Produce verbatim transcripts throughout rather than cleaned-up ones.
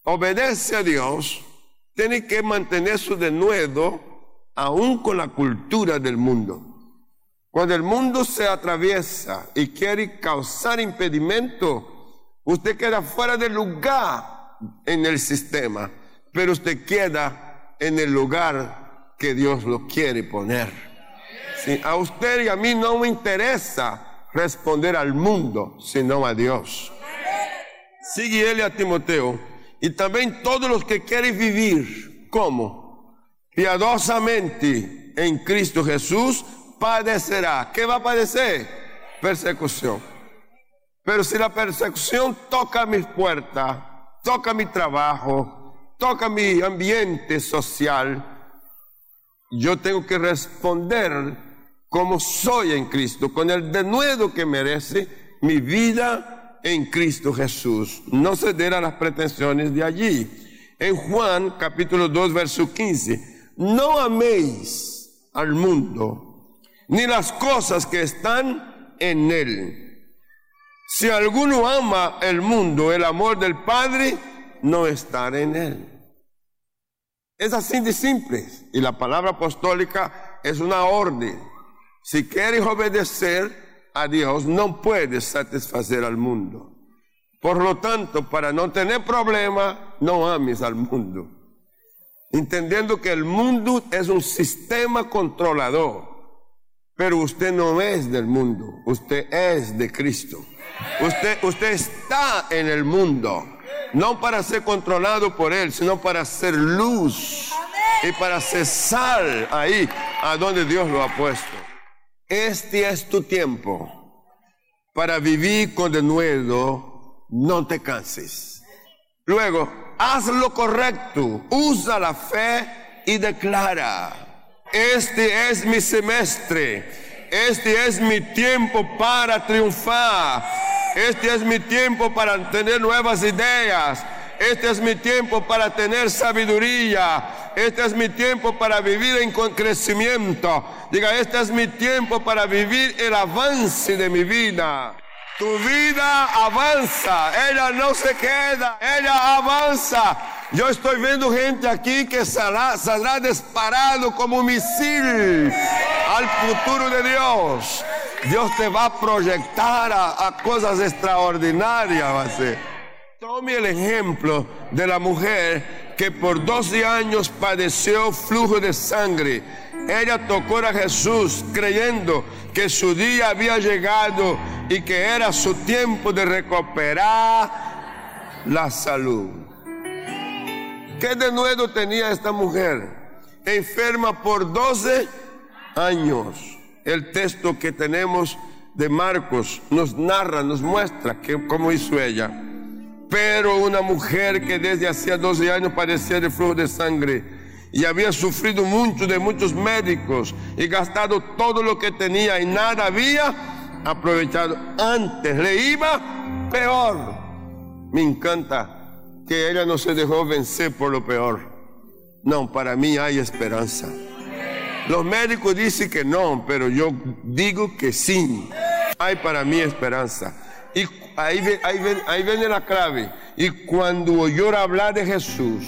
obedece a Dios, tiene que mantener su denuedo aún con la cultura del mundo. Cuando el mundo se atraviesa y quiere causar impedimento, usted queda fuera del lugar en el sistema, pero usted queda en el lugar que Dios lo quiere poner. Sí, a usted y a mí no me interesa responder al mundo, sino a Dios. Sigue él a Timoteo, y también todos los que quieren vivir, ¿cómo? Piadosamente en Cristo Jesús, padecerá. ¿Qué va a padecer? Persecución. Pero si la persecución toca mis puertas, toca mi trabajo, toca mi ambiente social, yo tengo que responder como soy en Cristo, con el denuedo que merece mi vida en Cristo Jesús. No ceder a las pretensiones de allí. En Juan capítulo dos verso quince, no améis al mundo ni las cosas que están en él. Si alguno ama el mundo, el amor del Padre no estará en él. Es así de simple. Y la palabra apostólica es una orden. Si quieres obedecer a Dios, no puedes satisfacer al mundo. Por lo tanto, para no tener problema, no ames al mundo. Entendiendo que el mundo es un sistema controlador. Pero usted no es del mundo, usted es de Cristo. Usted, usted está en el mundo, no para ser controlado por él, sino para ser luz y para ser sal ahí, a donde Dios lo ha puesto. Este es tu tiempo para vivir con denuedo, no te canses. Luego, haz lo correcto, usa la fe y declara: este es mi semestre, este es mi tiempo para triunfar, este es mi tiempo para tener nuevas ideas, este es mi tiempo para tener sabiduría, este es mi tiempo para vivir en crecimiento. Diga, este es mi tiempo para vivir el avance de mi vida. Tu vida avanza, ella no se queda, ella avanza. Yo estoy viendo gente aquí que saldrá, saldrá disparado como un misil al futuro de Dios. Dios te va a proyectar a, a cosas extraordinarias. Va a ser. Tome el ejemplo de la mujer que por doce años padeció flujo de sangre. Ella tocó a Jesús creyendo que su día había llegado y que era su tiempo de recuperar la salud. ¿Qué denuedo tenía esta mujer? Enferma por doce años. El texto que tenemos de Marcos nos narra, nos muestra que, cómo hizo ella. Pero una mujer que desde hacía doce años padecía de flujo de sangre y había sufrido mucho de muchos médicos y gastado todo lo que tenía y nada había aprovechado. Antes le iba peor. Me encanta que ella no se dejó vencer por lo peor. No, para mí hay esperanza. Los médicos dicen que no, pero yo digo que sí. Hay para mí esperanza. Y ahí, ahí, ahí viene la clave. Y cuando oyó hablar de Jesús,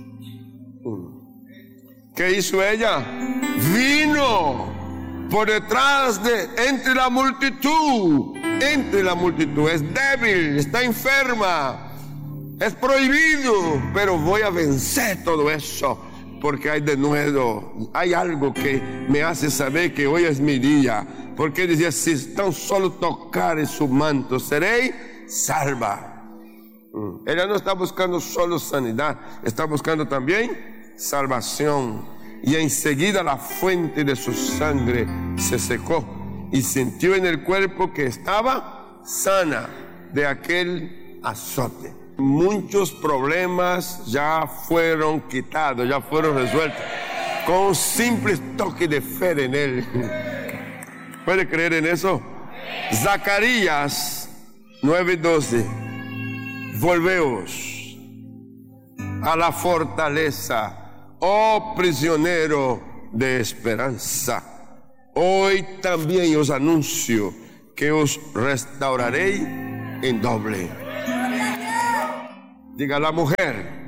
¿qué hizo ella? Vino por detrás de, entre la multitud, entre la multitud. Es débil, está enferma. Es prohibido, pero voy a vencer todo eso, porque hay denuedo, hay algo que me hace saber que hoy es mi día. Porque decía, si tan solo tocar en su manto, seré salva. Mm. Ella no está buscando solo sanidad, está buscando también salvación. Y enseguida la fuente de su sangre se secó y sintió en el cuerpo que estaba sana de aquel azote. Muchos problemas ya fueron quitados, ya fueron resueltos con un simple toque de fe en él. ¿Puede creer en eso? Zacarías nueve doce. Volveos a la fortaleza, oh prisionero de esperanza. Hoy también os anuncio que os restauraré en doble. Diga la mujer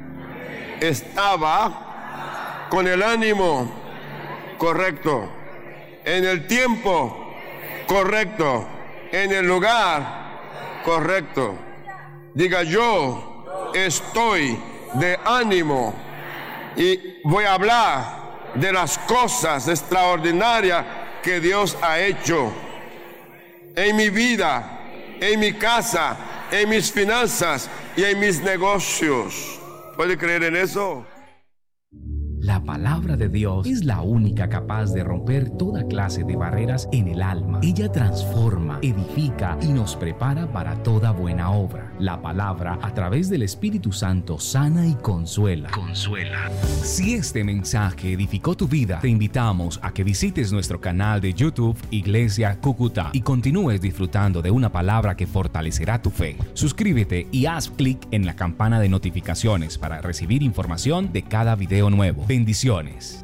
estaba con el ánimo correcto, en el tiempo correcto, en el lugar correcto. Diga, yo estoy de ánimo y voy a hablar de las cosas extraordinarias que Dios ha hecho en mi vida, en mi casa, en mis finanzas y en mis negocios. ¿Puede creer en eso? La palabra de Dios es la única capaz de romper toda clase de barreras en el alma. Ella transforma, edifica y nos prepara para toda buena obra. La palabra, a través del Espíritu Santo, sana y consuela. Consuela. Si este mensaje edificó tu vida, te invitamos a que visites nuestro canal de YouTube Iglesia Cúcuta y continúes disfrutando de una palabra que fortalecerá tu fe. Suscríbete y haz clic en la campana de notificaciones para recibir información de cada video nuevo. Bendiciones.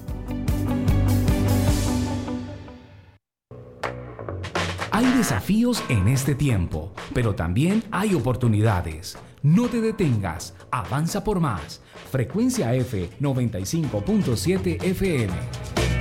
Hay desafíos en este tiempo, pero también hay oportunidades. No te detengas, avanza por más. Frecuencia F noventa y cinco punto siete F M.